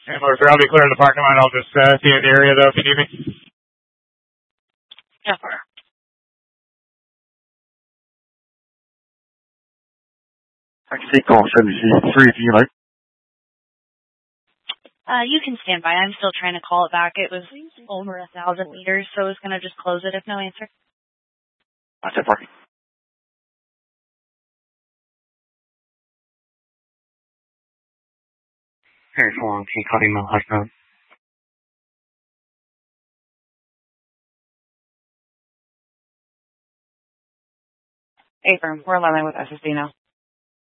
And sir, I'll be clearing the parking lot. I'll just see you in the area, though, if you need me. Yeah, sir. I can take call 73 if you like. You can stand by. I'm still trying to call it back. It was over 1,000 meters, so I was going to just close it if no answer. That's it, parking. Very long. Can you call email hotmail? Affirm, we're live with SSD now.